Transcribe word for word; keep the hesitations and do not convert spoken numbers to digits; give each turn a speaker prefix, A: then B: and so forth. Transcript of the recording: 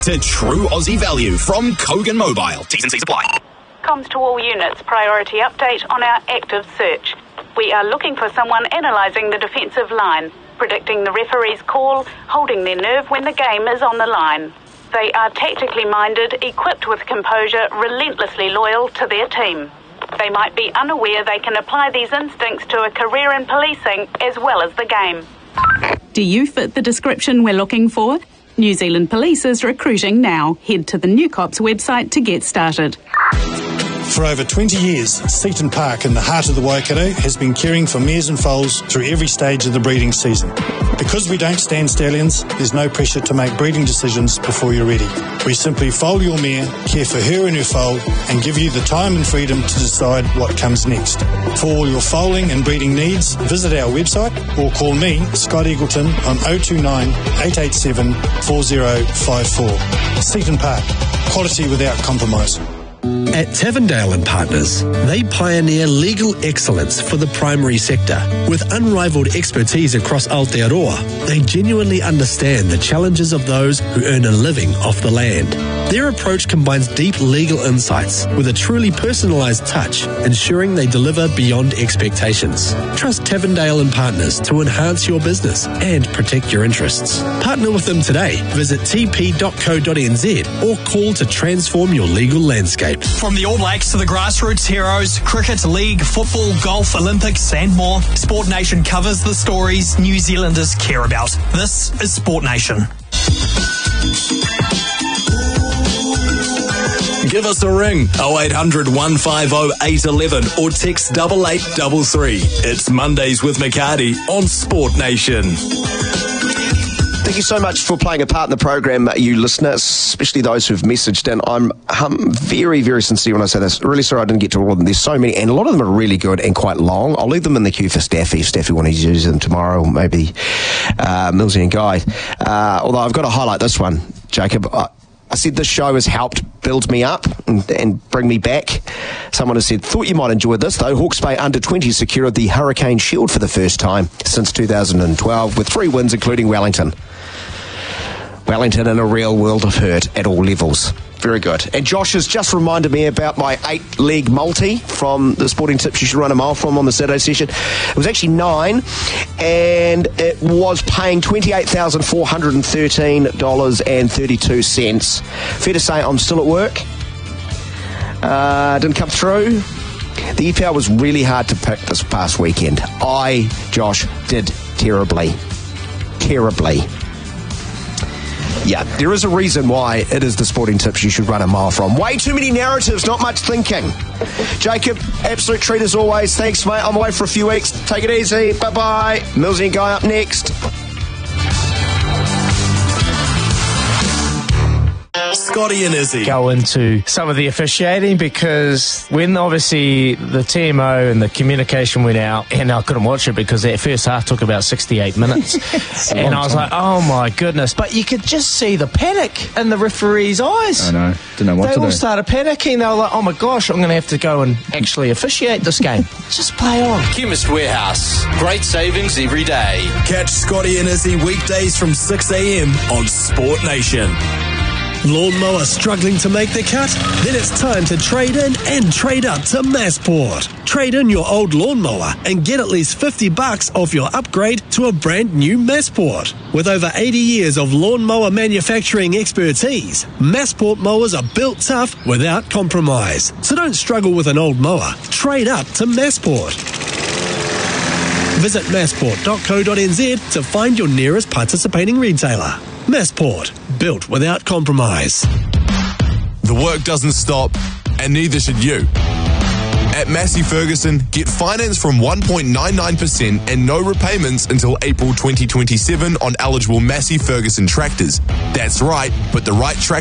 A: To true Aussie value from Kogan Mobile. T's and C's apply.
B: Comms to all units. Priority update on our active search. We are looking for someone analysing the defensive line, predicting the referee's call, holding their nerve when the game is on the line. They are tactically minded, equipped with composure, relentlessly loyal to their team. They might be unaware they can apply these instincts to a career in policing as well as the game.
C: Do you fit the description we're looking for? New Zealand Police is recruiting now. Head to the New Cops website to get started.
D: For over twenty years, Seaton Park in the heart of the Waikato has been caring for mares and foals through every stage of the breeding season. Because we don't stand stallions, there's no pressure to make breeding decisions before you're ready. We simply foal your mare, care for her and her foal, and give you the time and freedom to decide what comes next. For all your foaling and breeding needs, visit our website or call me, Scott Eagleton, on oh two nine, eight eight seven, four oh five four. Seaton Park, quality without compromise.
E: At Tavendale and Partners, they pioneer legal excellence for the primary sector. With unrivaled expertise across Aotearoa, they genuinely understand the challenges of those who earn a living off the land. Their approach combines deep legal insights with a truly personalised touch, ensuring they deliver beyond expectations. Trust Tavendale and Partners to enhance your business and protect your interests. Partner with them today. Visit t p dot co dot n z or call to transform your legal landscape.
F: From the All Blacks to the grassroots heroes, cricket, league, football, golf, Olympics and more, Sport Nation covers the stories New Zealanders care about. This is Sport Nation.
A: Give us a ring, oh eight hundred, one five oh, eight one one or text double eight double three. It's Mondays with McCarty on Sport Nation.
G: Thank you so much for playing a part in the program, you listeners, especially those who've messaged in. I'm um, very, very sincere when I say this. Really sorry I didn't get to all of them. There's so many, and a lot of them are really good and quite long. I'll leave them in the queue for Staffy, if Staffy wanted to use them tomorrow, or maybe uh, Millsy and Guy. Uh, although I've got to highlight this one, Jacob. I, I said this show has helped build me up and, and bring me back. Someone has said, thought you might enjoy this though. Hawke's Bay under twenty secured the Hurricane Shield for the first time since two thousand twelve with three wins, including Wellington. Wellington in a real world of hurt at all levels. Very good. And Josh has just reminded me about my eight-leg multi from the Sporting Tips You Should Run a Mile from on the Saturday session. It was actually nine, and it was paying twenty-eight thousand four hundred thirteen dollars and thirty-two cents. Fair to say I'm still at work. Uh, didn't come through. The E P L was really hard to pick this past weekend. I, Josh, did terribly. Terribly. Yeah, there is a reason why it is the Sporting Tips You Should Run a Mile from. Way too many narratives, not much thinking. Jacob, absolute treat as always. Thanks, mate. I'm away for a few weeks. Take it easy. Bye-bye. Millsy and Guy up next.
A: Scotty and Izzy
H: go into some of the officiating, because when obviously the T M O and the communication went out, and I couldn't watch it because that first half took about sixty-eight minutes and I was like, oh my goodness, but you could just see the panic in the referee's eyes.
I: I know, didn't know what
H: they
I: to do.
H: They all started panicking. They were like, oh my gosh, I'm going to have to go and actually officiate this game. Just play on.
J: Chemist Warehouse, great savings every day.
A: Catch Scotty and Izzy weekdays from six a.m. on Sport Nation.
E: Lawnmower struggling to make the cut? Then it's time to trade in and trade up to Massport. Trade in your old lawnmower and get at least fifty bucks off your upgrade to a brand new Massport. With over eighty years of lawnmower manufacturing expertise, Massport mowers are built tough without compromise. So don't struggle with an old mower. Trade up to Massport. Visit massport dot co dot n z to find your nearest participating retailer. Massport, built without compromise.
K: The work doesn't stop, and neither should you. At Massey Ferguson, get finance from one point nine nine percent and no repayments until April twenty twenty-seven on eligible Massey Ferguson tractors. That's right, but the right tractor